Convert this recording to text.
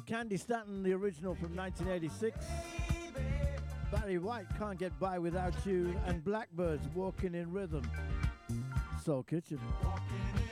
Candy Stanton, the original from 1986. Barry White, Can't Get By Without You. And Blackbirds, Walking in Rhythm. Soul Kitchen. Walking in